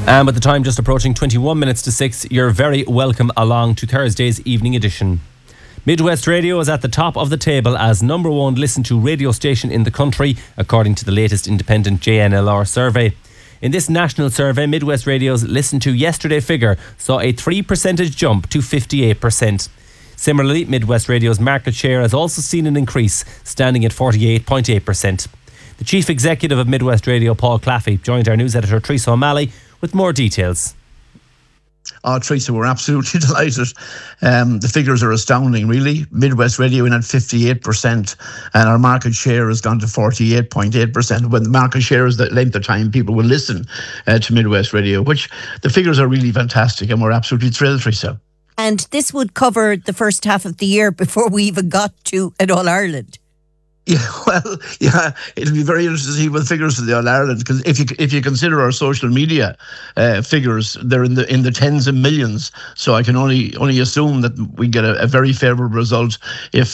And with the time just approaching 21 minutes to 6, you're very welcome along to Thursday's evening edition. Midwest Radio is at the top of the table as number one listened to radio station in the country, according to the latest independent JNLR survey. In this national survey, Midwest Radio's listened to yesterday figure saw a 3% jump to 58%. Similarly, Midwest Radio's market share has also seen an increase, standing at 48.8%. The Chief Executive of Midwest Radio, Paul Claffey, joined our news editor Teresa O'Malley with more details. Teresa, we're absolutely delighted. The figures are astounding, really. Midwest Radio in at 58%, and our market share has gone to 48.8%. When the market share is the length of time people will listen to Midwest Radio, which the figures are really fantastic, and we're absolutely thrilled, Teresa. And this would cover the first half of the year before we even got to an All-Ireland. Yeah, it'll be very interesting to see what the figures for the All-Ireland, because if you consider our social media figures, they're in the tens of millions. So I can only assume that we get a very favourable result if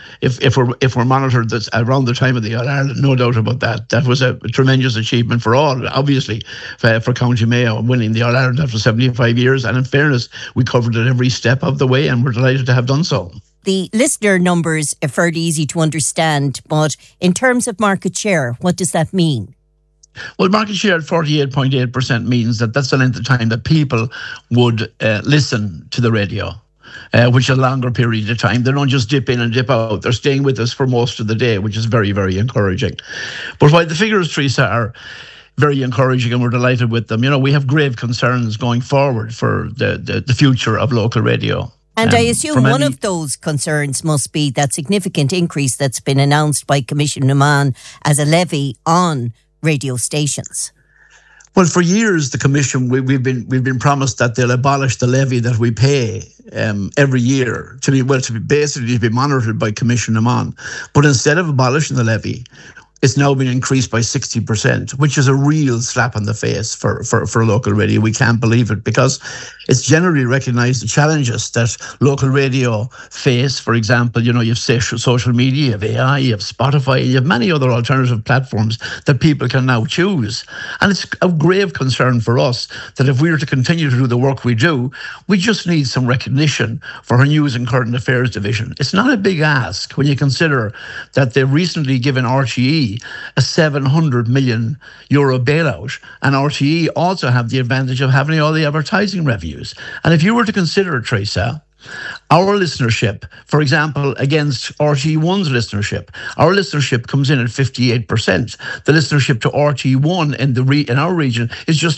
we're monitored this around the time of the All-Ireland. No doubt about that. That was a tremendous achievement for all, obviously, for County Mayo winning the All-Ireland after 75 years. And in fairness, we covered it every step of the way, and we're delighted to have done so. The listener numbers are fairly easy to understand, but in terms of market share, what does that mean? Well, market share at 48.8% means that's the length of time that people would listen to the radio, which is a longer period of time. They don't just dip in and dip out. They're staying with us for most of the day, which is very, very encouraging. But while the figures, Teresa, are very encouraging and we're delighted with them, we have grave concerns going forward for the future of local radio. And I assume one of those concerns must be that significant increase that's been announced by Commission Numan as a levy on radio stations. Well, for years, the Commission, we've been promised that they'll abolish the levy that we pay every year to be monitored by Commission Numan. But instead of abolishing the levy, it's now been increased by 60%, which is a real slap in the face for local radio. We can't believe it, because it's generally recognised the challenges that local radio face. For example, you have social media, you have AI, you have Spotify, you have many other alternative platforms that people can now choose. And it's a grave concern for us that if we were to continue to do the work we do, we just need some recognition for our News and Current Affairs division. It's not a big ask when you consider that they've recently given RTE a €700 million bailout, and RTE also have the advantage of having all the advertising revenues. And if you were to consider, Teresa, our listenership, for example, against RTE1's listenership, our listenership comes in at 58%. The listenership to RTE1 in our region is just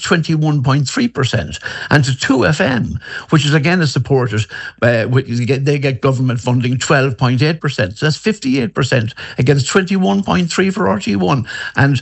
21.3%. And to 2FM, which is again supported, they get government funding 12.8%. So that's 58% against 21.3% for RTE1 and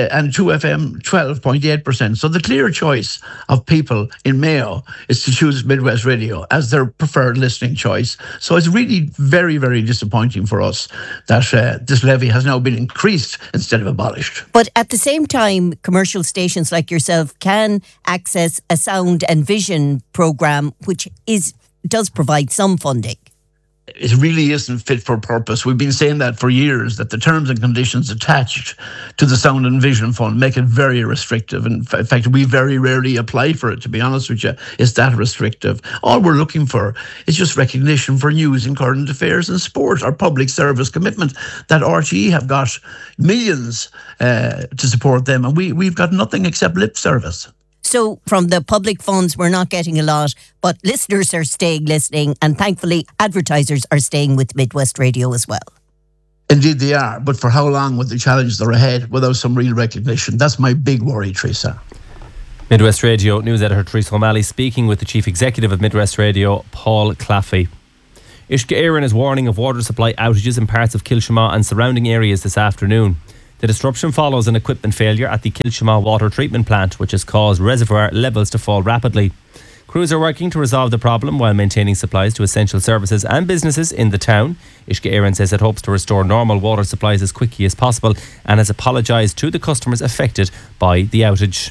2FM 12.8%. So the clear choice of people in Mayo is to choose Midwest Radio as their preferred listening choice. So it's really very, very disappointing for us that this levy has now been increased instead of abolished. But at the same time, commercial stations like yourself can access a sound and vision programme, which does provide some funding. It really isn't fit for purpose. We've been saying that for years, that the terms and conditions attached to the Sound and Vision Fund make it very restrictive. In fact, we very rarely apply for it, to be honest with you. It's that restrictive. All we're looking for is just recognition for news and current affairs and sport, our public service commitment that RTE have got millions to support them, and we've got nothing except lip service. So from the public funds, we're not getting a lot, but listeners are staying listening, and thankfully advertisers are staying with Midwest Radio as well. Indeed they are, but for how long with the challenges that are ahead without some real recognition? That's my big worry, Teresa. Midwest Radio news editor Teresa O'Malley speaking with the Chief Executive of Midwest Radio, Paul Claffey. Uisce Éireann is warning of water supply outages in parts of Kilshima and surrounding areas this afternoon. The disruption follows an equipment failure at the Kilshima water treatment plant, which has caused reservoir levels to fall rapidly. Crews are working to resolve the problem while maintaining supplies to essential services and businesses in the town. Uisce Éireann says it hopes to restore normal water supplies as quickly as possible and has apologised to the customers affected by the outage.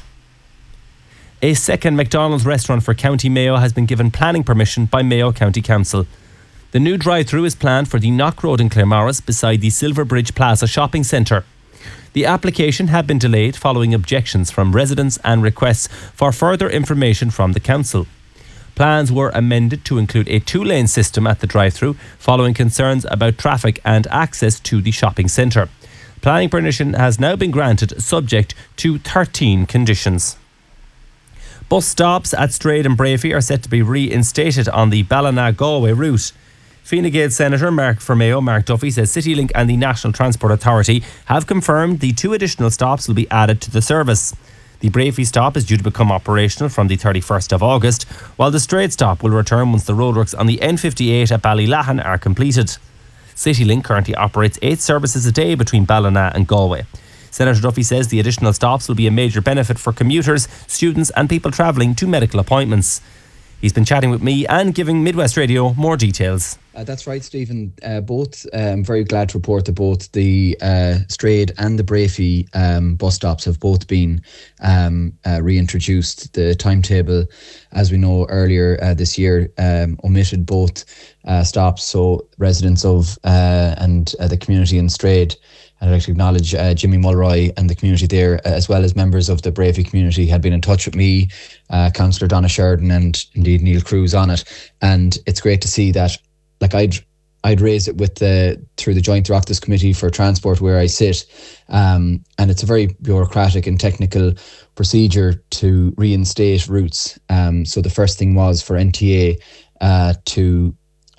A second McDonald's restaurant for County Mayo has been given planning permission by Mayo County Council. The new drive-through is planned for the Knock Road in Claremorris beside the Silver Bridge Plaza shopping centre. The application had been delayed following objections from residents and requests for further information from the council. Plans were amended to include a 2-lane system at the drive-through following concerns about traffic and access to the shopping centre. Planning permission has now been granted subject to 13 conditions. Bus stops at Strade and Brafey are set to be reinstated on the Ballina-Galway route. Fine Gael Senator Mark Duffy says CityLink and the National Transport Authority have confirmed the 2 additional stops will be added to the service. The Brafey stop is due to become operational from the 31st of August, while the Strade stop will return once the roadworks on the N58 at Ballylahan are completed. CityLink currently operates 8 services a day between Ballina and Galway. Senator Duffy says the additional stops will be a major benefit for commuters, students and people travelling to medical appointments. He's been chatting with me and giving Midwest Radio more details. That's right, Stephen. I'm very glad to report that both the Strade and the Brafey bus stops have both been reintroduced. The timetable, as we know earlier this year, omitted both stops. So residents of and the community in Strade, I'd like to acknowledge Jimmy Mulroy and the community there, as well as members of the Brafey community, had been in touch with me, Councillor Donna Sheridan and indeed Neil Cruz on it. And it's great to see that. Like I'd raise it through the Joint Oireachtas Committee for Transport where I sit, and it's a very bureaucratic and technical procedure to reinstate routes. So the first thing was for NTA to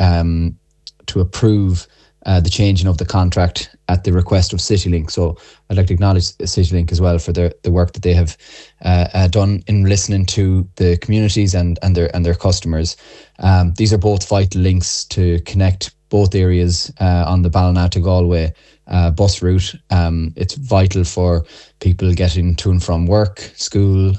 approve the changing of the contract at the request of CityLink. So I'd like to acknowledge CityLink as well for the work that they have done in listening to the communities and their customers. These are both vital links to connect both areas on the Ballina to Galway bus route. It's vital for people getting to and from work, school,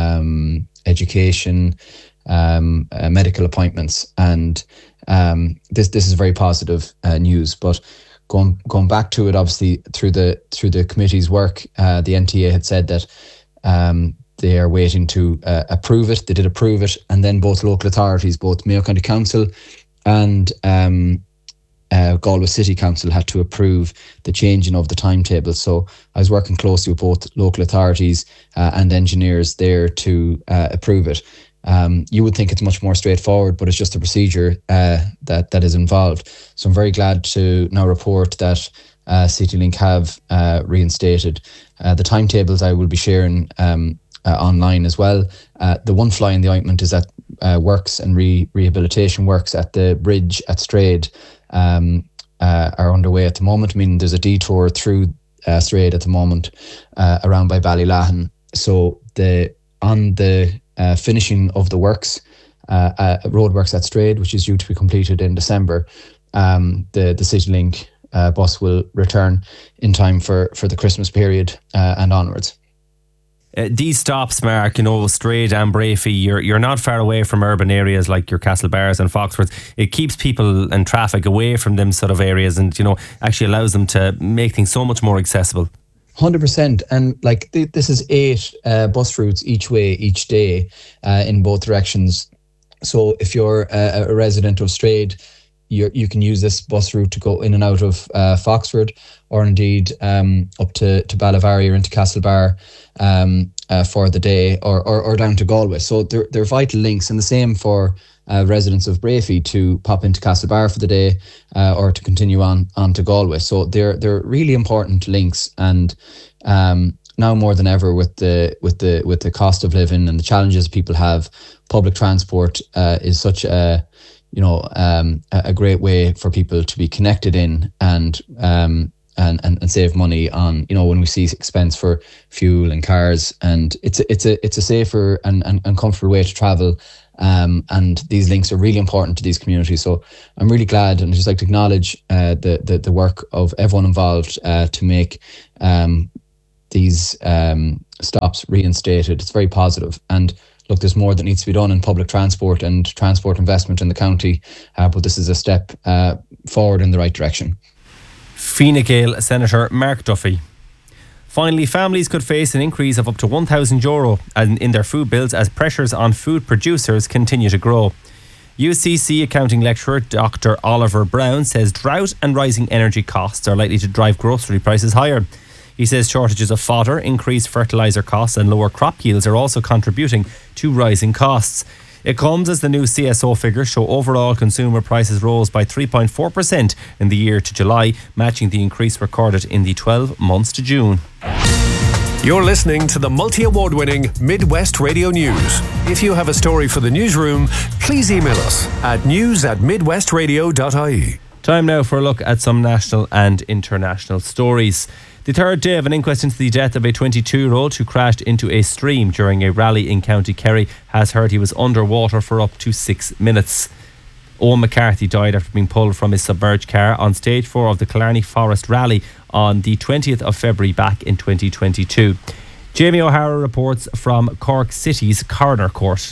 education, medical appointments, and this is very positive news. But going back to it, obviously through the committee's work, the NTA had said that they are waiting to approve it. They did approve it, and then both local authorities, both Mayo County Council and Galway City Council, had to approve the changing of the timetable. So I was working closely with both local authorities and engineers there to approve it. You would think it's much more straightforward, but it's just a procedure that is involved. So I'm very glad to now report that CityLink have reinstated the timetables. I will be sharing online as well. The one fly in the ointment is that works and rehabilitation works at the bridge at Strade are underway at the moment. I mean, there's a detour through Strade at the moment around by Ballylahan. So on the finishing of the works, roadworks at Strade, which is due to be completed in December, the CityLink bus will return in time for the Christmas period and onwards. These stops, Mark, Strade and Brafey, you're not far away from urban areas like your Castlebars and Foxfords. It keeps people and traffic away from them sort of areas, and actually allows them to make things so much more accessible. 100%, and this is 8 bus routes each way each day in both directions. So if you're a resident of Strade, you can use this bus route to go in and out of Foxford, or indeed up to Ballyvarry or into Castlebar for the day, or down to Galway. So they're vital links, and the same for residents of Brafey to pop into Castlebar for the day or to continue on to Galway. So they're really important links, and now more than ever with the cost of living and the challenges people have, public transport is such a great way for people to be connected in and save money on, when we see expense for fuel and cars, and it's a safer and comfortable way to travel. And these links are really important to these communities. So I'm really glad, and I'd just like to acknowledge the work of everyone involved to make these stops reinstated. It's very positive. And look, there's more that needs to be done in public transport and transport investment in the county, but this is a step forward in the right direction. Fine Gael Senator Mark Duffy. Finally, families could face an increase of up to €1,000 in their food bills as pressures on food producers continue to grow. UCC accounting lecturer Dr. Oliver Brown says drought and rising energy costs are likely to drive grocery prices higher. He says shortages of fodder, increased fertiliser costs and lower crop yields are also contributing to rising costs. It comes as the new CSO figures show overall consumer prices rose by 3.4% in the year to July, matching the increase recorded in the 12 months to June. You're listening to the multi-award-winning Midwest Radio News. If you have a story for the newsroom, please email us at news@midwestradio.ie. Time now for a look at some national and international stories. The third day of an inquest into the death of a 22-year-old who crashed into a stream during a rally in County Kerry has heard he was underwater for up to 6 minutes. Owen McCarthy died after being pulled from his submerged car on stage 4 of the Killarney Forest Rally on the 20th of February back in 2022. Jamie O'Hara reports from Cork City's Coroner Court.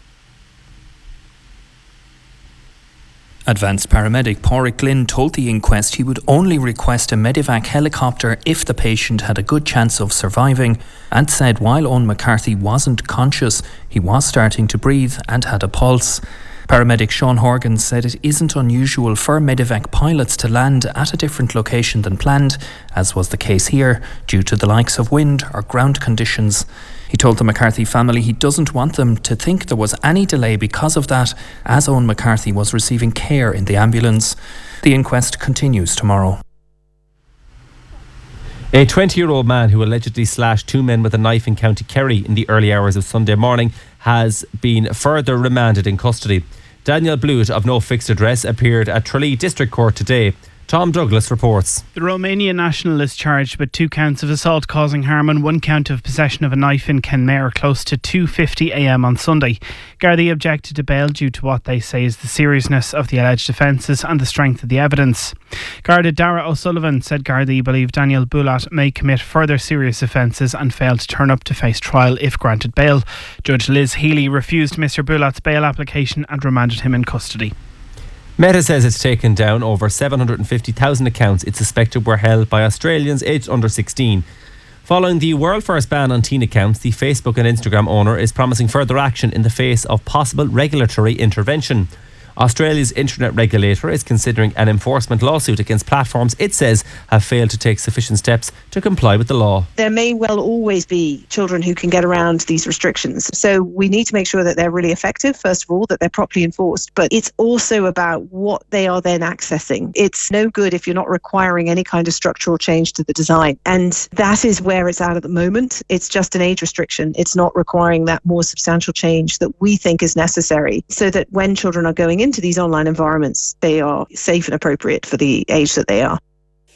Advanced paramedic Pádraig Glynn told the inquest he would only request a Medivac helicopter if the patient had a good chance of surviving, and said while Owen McCarthy wasn't conscious, he was starting to breathe and had a pulse. Paramedic Sean Horgan said it isn't unusual for Medivac pilots to land at a different location than planned, as was the case here, due to the likes of wind or ground conditions. He told the McCarthy family he doesn't want them to think there was any delay because of that, as Owen McCarthy was receiving care in the ambulance. The inquest continues tomorrow. A 20-year-old man who allegedly slashed 2 men with a knife in County Kerry in the early hours of Sunday morning has been further remanded in custody. Daniel Blewett, of no fixed address, appeared at Tralee District Court today. Tom Douglas reports. The Romanian national is charged with 2 counts of assault causing harm and 1 count of possession of a knife in Kenmare close to 2:50 a.m. on Sunday. Gardaí objected to bail due to what they say is the seriousness of the alleged offences and the strength of the evidence. Garda Dara O'Sullivan said Gardaí believe Daniel Blewett may commit further serious offences and fail to turn up to face trial if granted bail. Judge Liz Healy refused Mr Blewett's bail application and remanded him in custody. Meta says it's taken down over 750,000 accounts it suspected were held by Australians aged under 16. Following the world first ban on teen accounts, the Facebook and Instagram owner is promising further action in the face of possible regulatory intervention. Australia's internet regulator is considering an enforcement lawsuit against platforms it says have failed to take sufficient steps to comply with the law. There may well always be children who can get around these restrictions. So we need to make sure that they're really effective, first of all, that they're properly enforced. But it's also about what they are then accessing. It's no good if you're not requiring any kind of structural change to the design. And that is where it's at the moment. It's just an age restriction. It's not requiring that more substantial change that we think is necessary so that when children are going into these online environments, they are safe and appropriate for the age that they are.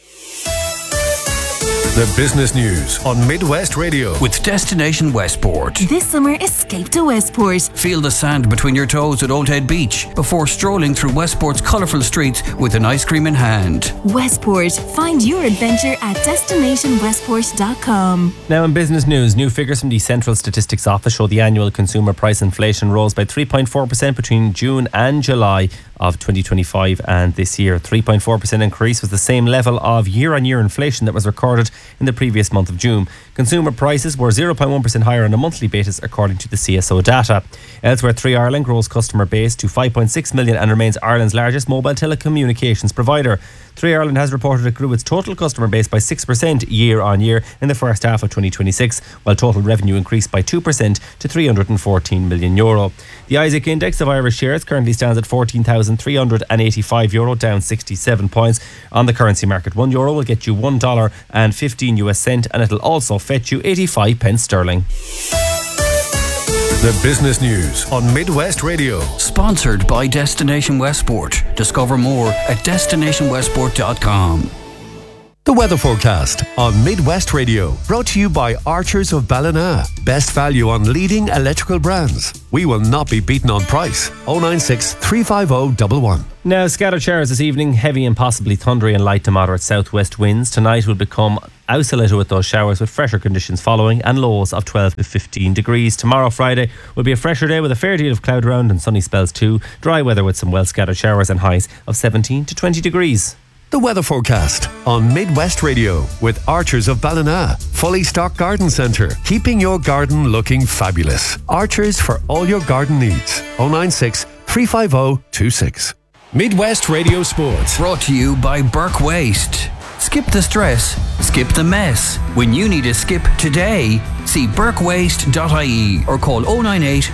The business news on Midwest Radio with Destination Westport. This summer, escape to Westport. Feel the sand between your toes at Old Head Beach before strolling through Westport's colourful streets with an ice cream in hand. Westport. Find your adventure at destinationwestport.com. Now in business news, new figures from the Central Statistics Office show the annual consumer price inflation rose by 3.4% between June and July of 2025 and this year. 3.4% increase was the same level of year-on-year inflation that was recorded in the previous month of June. Consumer prices were 0.1% higher on a monthly basis according to the CSO data. Elsewhere, 3 Ireland grows customer base to 5.6 million and remains Ireland's largest mobile telecommunications provider. 3 Ireland has reported it grew its total customer base by 6% year on year in the first half of 2026, while total revenue increased by 2% to €314 million. The Isaac Index of Irish shares currently stands at €14,385, down 67 points. On the currency market, €1 will get you $1.15 and it'll also fetch you 85 pence sterling. The business news on Midwest Radio. Sponsored by Destination Westport. Discover more at destinationwestport.com. The weather forecast on Midwest Radio, brought to you by Archers of Ballina. Best value on leading electrical brands. We will not be beaten on price. 096 350 111. Now, scattered showers this evening, heavy and possibly thundery and light to moderate southwest winds. Tonight will become isolated with those showers with fresher conditions following and lows of 12 to 15 degrees. Tomorrow, Friday, will be a fresher day with a fair deal of cloud around and sunny spells too. Dry weather with some well scattered showers and highs of 17 to 20 degrees. The weather forecast on Midwest Radio with Archers of Ballina. Fully stocked garden centre, keeping your garden looking fabulous. Archers for all your garden needs. 096 350 26. Midwest Radio Sports. Brought to you by Burke Waste. Skip the stress, skip the mess. When you need a skip today, see burkewaste.ie or call 098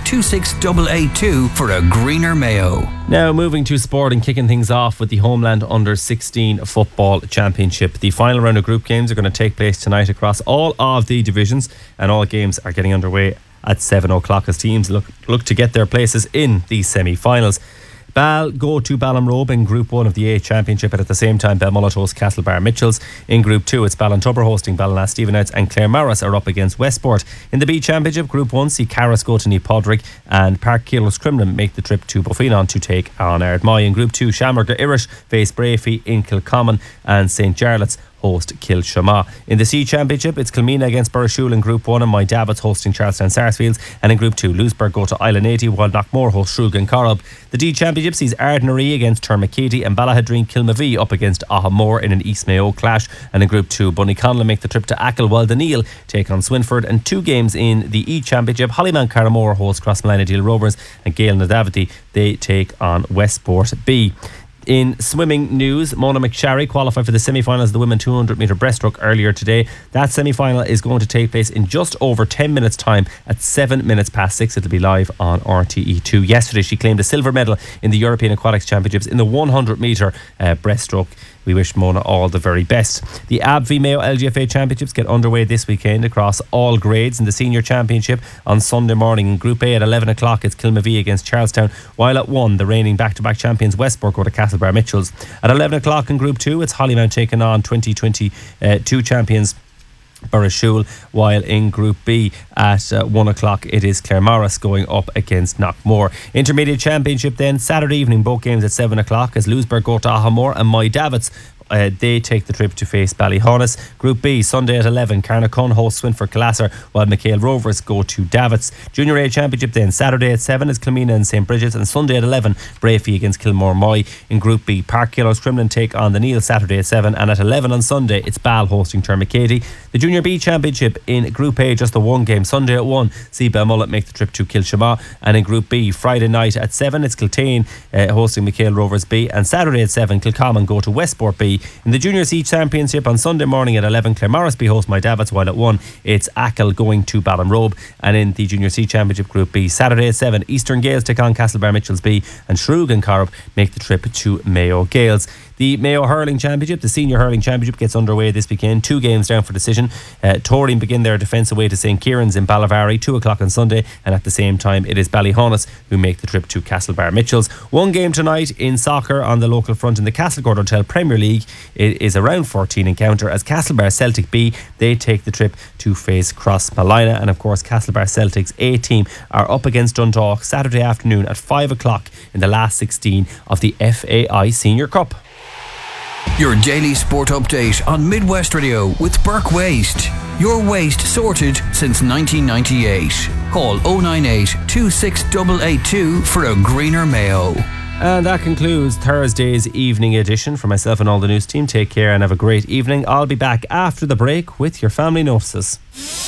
26882 for a greener Mayo. Now moving to sport and kicking things off with the Homeland Under-16 Football Championship. The final round of group games are going to take place tonight across all of the divisions, and all games are getting underway at 7 o'clock as teams look to get their places in the semi-finals. Bal go to Ballinrobe in Group 1 of the A Championship, and at the same time Belmullet host Castlebar Mitchells. In Group 2 it's Ballintubber hosting Ballina Stevenage, and Claremorris are up against Westport. In the B Championship, Group 1 see Carras go to Podrick, and Park Keelos Crimlin make the trip to Boffinon to take on Ardmai. In Group 2, Shamrock Irish face Brafey in Kilcommon, and St Jarlath's host Kilshamagh. In the C Championship, it's Kilmina against Burrishoole in Group 1, and My Davits hosting Charlestown Sarsfields. And in Group 2, Lewisburg go to Island 80, while Knockmore host Shrug and Corrib. The D Championship sees Ardnaree against Termacady, and Ballahadreen Kilmavee up against Ahamore in an East Mayo clash. And in Group 2, Bunnyconlin make the trip to Achill, while Daneal take on Swinford. And 2 games in the E Championship, Hollyman Carramore host Crossmolina Deal Rovers, and Gale Nadavity they take on Westport B. In swimming news, Mona McSharry qualified for the semi-finals of the women 200 metre breaststroke earlier today. That semi-final is going to take place in just over 10 minutes time at 7 minutes past 6. It'll be live on RTE2. Yesterday she claimed a silver medal in the European Aquatics Championships in the 100 metre breaststroke. We wish Mona all the very best. The ABV Mayo LGFA Championships get underway this weekend across all grades. In the Senior Championship on Sunday morning in Group A at 11 o'clock it's Kilmavee against Charlestown, while at 1 the reigning back-to-back champions Westport go to Castlebar Mitchells. At 11 o'clock in Group 2 it's Hollymount taking on 2022 champions Burrishoole, while in Group B at 1 o'clock it is Claremorris going up against Knockmore. Intermediate Championship then Saturday evening, both games at 7 o'clock as Lewisburg go to Ahamore, and My Davits they take the trip to face Ballyhonus. Group B Sunday at 11 Carnacon hosts Swinford Calasser, while McHale Rovers go to Davits. Junior A Championship then Saturday at 7 is Kilmina and St Bridget's, and Sunday at 11 Brafey against Kilmore Moy. In Group B Park Keelos Crimlin take on the Neil Saturday at 7, and at 11 on Sunday it's Bal hosting Termacady. The Junior B Championship in Group A just the one game. Sunday at 1 see Belmullet make the trip to Kilshamagh, and in Group B Friday night at 7 it's Kiltane hosting McHale Rovers B, and Saturday at 7 Kilcommon go to Westport B. In the Junior C Championship on Sunday morning at 11 Claremorris B host My Davits, while at 1 it's Achill going to Ballinrobe. And in the Junior C Championship Group B Saturday at 7 Eastern Gales take on Castlebar Mitchells B, and Shrug and Corrib make the trip to Mayo Gales. The Mayo Hurling Championship, the Senior Hurling Championship, gets underway this weekend. 2 games down for decision. Toreen begin their defence away to St Kieran's in Ballavary, 2 o'clock on Sunday, and at the same time it is Ballyhonus who make the trip to Castlebar Mitchells. 1 game tonight in soccer on the local front in the Castlecourt Hotel Premier League. It is a round 14 encounter as Castlebar Celtic B they take the trip to face Crossmolina, and of course Castlebar Celtic's A team are up against Dundalk Saturday afternoon at 5 o'clock in the last 16 of the FAI Senior Cup. Your daily sport update on Midwest Radio with Burke Waste. Your waste sorted since 1998. Call 098 26882 for a greener Mayo. And that concludes Thursday's evening edition. For myself and all the news team, take care and have a great evening. I'll be back after the break with your family notices.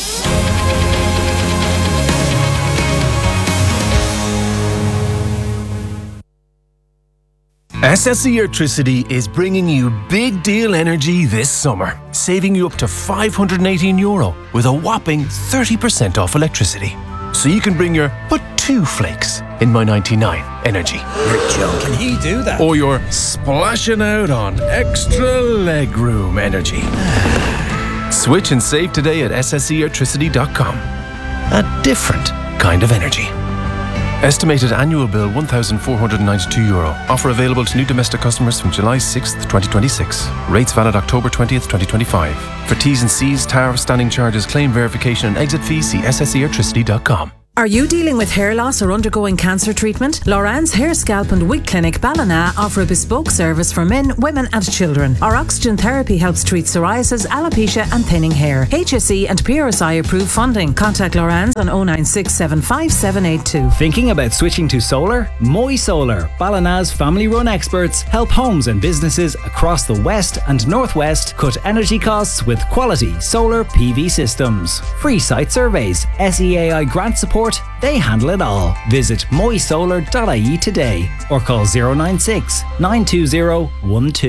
SSE Electricity is bringing you big deal energy this summer, saving you up to €518 with a whopping 30% off electricity. So you can bring your but 2 flakes in My 99 energy. You're joking, he do that? Or your splashing out on extra legroom energy. Switch and save today at SSEelectricity.com. A different kind of energy. Estimated annual bill €1,492. Offer available to new domestic customers from July 6th, 2026. Rates valid October 20th, 2025. For T's and C's, tariff, standing charges, claim verification and exit fees, see SSEelectricity.com. Are you dealing with hair loss or undergoing cancer treatment? Loran's Hair, Scalp and Wig Clinic Ballina offer a bespoke service for men, women and children. Our oxygen therapy helps treat psoriasis, alopecia and thinning hair. HSE and PRSI approved funding. Contact Loran's on 096 75782. Thinking about switching to solar? Moy Solar, Ballina's family-run experts, help homes and businesses across the west and northwest cut energy costs with quality solar PV systems. Free site surveys, SEAI grant support, they handle it all. Visit moysolar.ie today or call 096 920 12.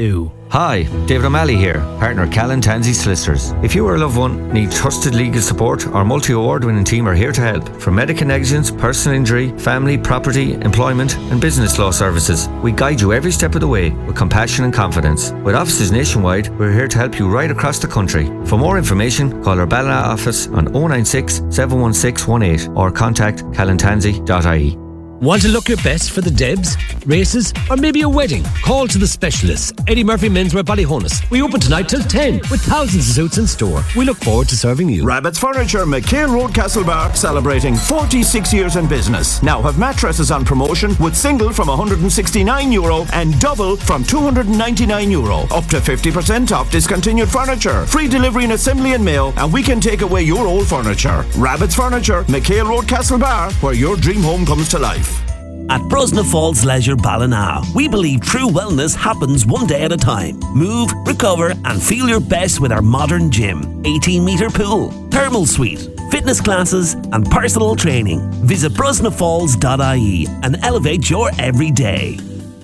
Hi, David O'Malley here, partner Callan Tansey Solicitors. If you or a loved one need trusted legal support, our multi-award winning team are here to help. From medical negligence, personal injury, family, property, employment and business law services, we guide you every step of the way with compassion and confidence. With offices nationwide, we're here to help you right across the country. For more information, call our Ballina office on 096 716 18 or contact callantansey.ie. Want to look your best for the Debs, races, or maybe a wedding? Call to the specialists. Eddie Murphy Menswear Ballyhonus. We open tonight till 10 with thousands of suits in store. We look forward to serving you. Rabbit's Furniture, McHale Road, Castlebar, celebrating 46 years in business. Now have mattresses on promotion with single from €169 and double from €299. Up to 50% off discontinued furniture. Free delivery and assembly and mail, and we can take away your old furniture. Rabbit's Furniture, McHale Road, Castlebar, where your dream home comes to life. At Brosna Falls Leisure Ballina, we believe true wellness happens one day at a time. Move, recover and feel your best with our modern gym, 18-metre pool, thermal suite, fitness classes and personal training. Visit brosnafalls.ie and elevate your everyday.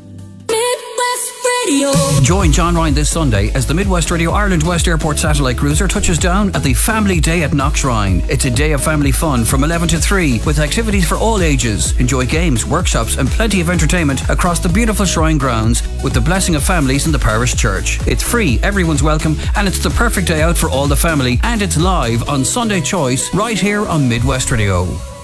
Join John Ryan this Sunday as the Midwest Radio Ireland West Airport satellite cruiser touches down at the Family Day at Knoxrine. It's a day of family fun from 11 to 3 with activities for all ages. Enjoy games, workshops and plenty of entertainment across the beautiful shrine grounds with the blessing of families in the parish church. It's free, everyone's welcome, and it's the perfect day out for all the family, and it's live on Sunday Choice right here on Midwest Radio.